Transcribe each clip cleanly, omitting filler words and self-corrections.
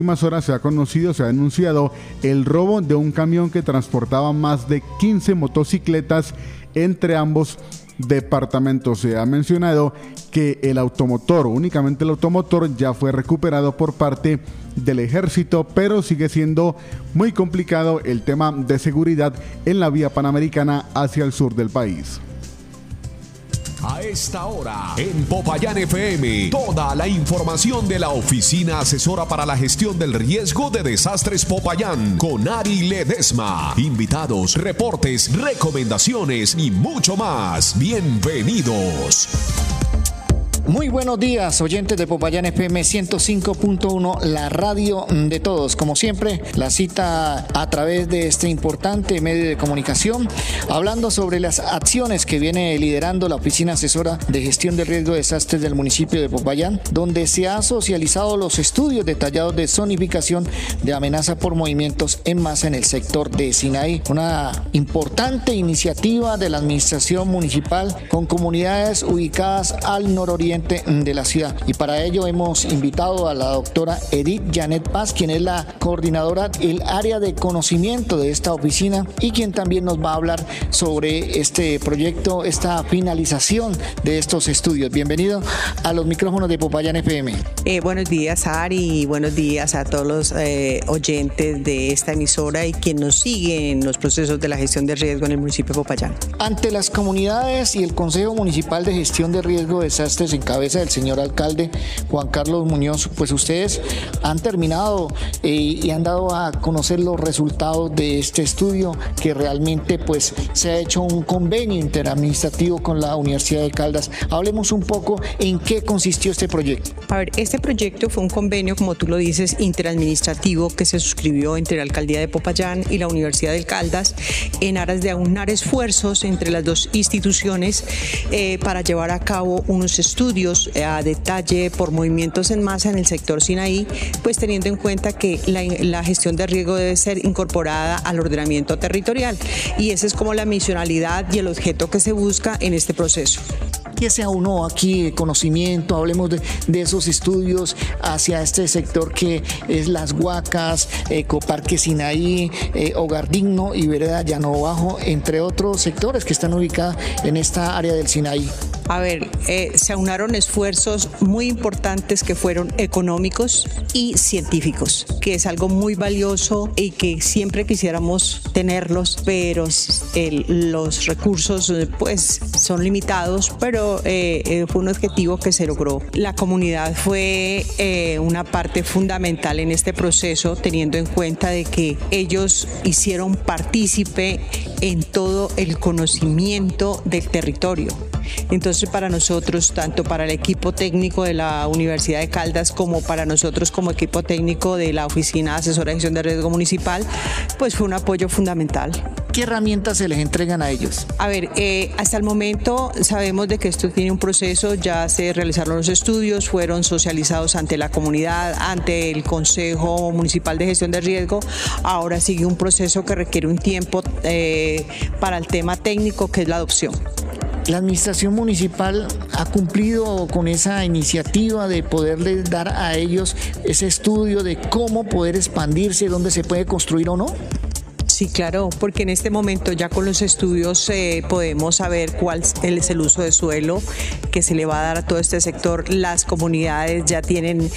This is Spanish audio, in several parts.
últimas horas se ha denunciado el robo de un camión que transportaba más de 15 motocicletas entre ambos departamentos. Se ha mencionado que únicamente el automotor ya fue recuperado por parte del ejército, pero sigue siendo muy complicado el tema de seguridad en la vía panamericana hacia el sur del país. A esta hora, en Popayán FM, toda la información de la Oficina Asesora para la Gestión del Riesgo de Desastres Popayán, con Ari Ledesma. Invitados, reportes, recomendaciones y mucho más. Bienvenidos. Muy buenos días, oyentes de Popayán FM 105.1, la radio de todos. Como siempre, la cita a través de este importante medio de comunicación, hablando sobre las acciones que viene liderando la Oficina Asesora de Gestión de Riesgo de Desastres del municipio de Popayán, donde se ha socializado los estudios detallados de zonificación de amenaza por movimientos en masa en el sector de Sinaí. Una importante iniciativa de la administración municipal con comunidades ubicadas al nororiente de la ciudad, y para ello hemos invitado a la doctora Edith Janet Paz, quien es la coordinadora del área de conocimiento de esta oficina y quien también nos va a hablar sobre este proyecto, esta finalización de estos estudios. Bienvenido a los micrófonos de Popayán FM. Buenos días, Ari, y buenos días a todos los oyentes de esta emisora y quien nos sigue en los procesos de la gestión de riesgo en el municipio de Popayán. Ante las comunidades y el Consejo Municipal de Gestión de Riesgo de Desastres en cabeza del señor alcalde Juan Carlos Muñoz, pues ustedes han terminado y han dado a conocer los resultados de este estudio, que realmente pues se ha hecho un convenio interadministrativo con la Universidad de Caldas. Hablemos un poco en qué consistió este proyecto. A ver, este proyecto fue un convenio, como tú lo dices, interadministrativo que se suscribió entre la Alcaldía de Popayán y la Universidad de Caldas en aras de aunar esfuerzos entre las dos instituciones para llevar a cabo unos estudios a detalle por movimientos en masa en el sector Sinaí, pues teniendo en cuenta que la gestión de riesgo debe ser incorporada al ordenamiento territorial, y esa es como la misionalidad y el objeto que se busca en este proceso. ¿Qué se aunó aquí? Conocimiento, hablemos de esos estudios hacia este sector que es Las Huacas, Ecoparque Sinaí, Hogar Digno y Vereda Llano Bajo, entre otros sectores que están ubicados en esta área del Sinaí. A ver, se aunaron esfuerzos muy importantes que fueron económicos y científicos, que es algo muy valioso y que siempre quisiéramos tenerlos, pero los recursos pues son limitados, pero fue un objetivo que se logró. La comunidad fue una parte fundamental en este proceso, teniendo en cuenta de que ellos hicieron partícipe en todo el conocimiento del territorio. Entonces, para nosotros, tanto para el equipo técnico de la Universidad de Caldas como para nosotros como equipo técnico de la Oficina Asesora de Gestión de Riesgo Municipal, pues fue un apoyo fundamental. ¿Qué herramientas se les entregan a ellos? A ver, hasta el momento sabemos de que esto tiene un proceso, ya se realizaron los estudios, fueron socializados ante la comunidad, ante el Consejo Municipal de Gestión de Riesgo. Ahora sigue un proceso que requiere un tiempo para el tema técnico, que es la adopción. ¿La administración municipal ha cumplido con esa iniciativa de poderles dar a ellos ese estudio de cómo poder expandirse, dónde se puede construir o no? Sí, claro, porque en este momento ya con los estudios podemos saber cuál es el uso de suelo que se le va a dar a todo este sector. Las comunidades ya tienen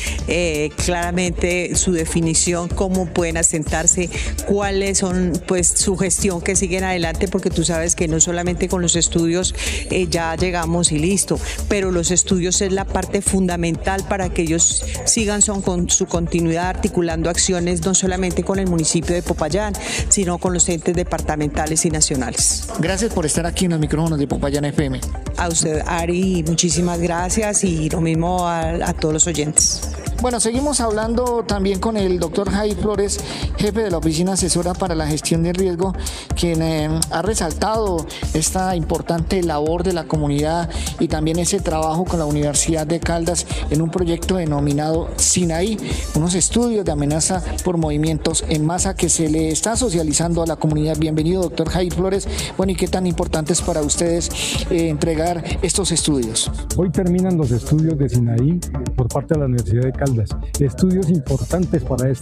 claramente su definición, cómo pueden asentarse, cuáles son pues su gestión que siguen adelante, porque tú sabes que no solamente con los estudios ya llegamos y listo, pero los estudios es la parte fundamental para que ellos sigan con su continuidad articulando acciones no solamente con el municipio de Popayán, sino con los entes departamentales y nacionales. Gracias por estar aquí en los micrófonos de Popayán FM. A usted, Ari, muchísimas gracias, y lo mismo a todos los oyentes. Bueno, seguimos hablando también con el doctor Jair Flores, jefe de la Oficina Asesora para la Gestión de Riesgo, quien ha resaltado esta importante labor de la comunidad y también ese trabajo con la Universidad de Caldas en un proyecto denominado Sinaí, unos estudios de amenaza por movimientos en masa que se le está socializando a la comunidad. Bienvenido, doctor Jair Flores. Bueno, ¿y qué tan importante es para ustedes entregar estos estudios? Hoy terminan los estudios de Sinaí por parte de la Universidad de Caldas Caldas. Estudios importantes para